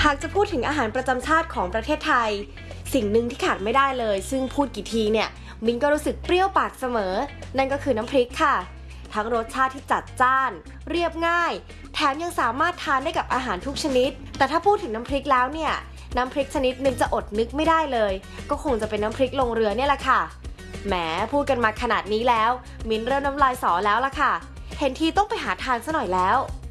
หากจะพูดถึงอาหารประจำชาติของประเทศไทยสิ่งหนึ่งที่ขาดไม่ได้เลยซึ่งพูดกี่ทีเนี่ยมิ้นก็รู้สึกเปรี้ยวปากเสมอนั่นก็คือน้ำพริกค่ะทั้งรสชาติที่จัดจ้านเรียบง่ายแถมยังสามารถทานได้กับอาหารทุกชนิดแต่ถ้าพูดถึงน้ำพริกแล้วเนี่ยน้ำพริกชนิดหนึ่งจะอดนึกไม่ได้เลยก็คงจะเป็นน้ำพริกลงเรือเนี่ยแหละค่ะแหมพูดกันมาขนาดนี้แล้วมิ้นเริ่มน้ำลายสอแล้วล่ะค่ะเห็นทีต้องไปหาทานซะหน่อยแล้ว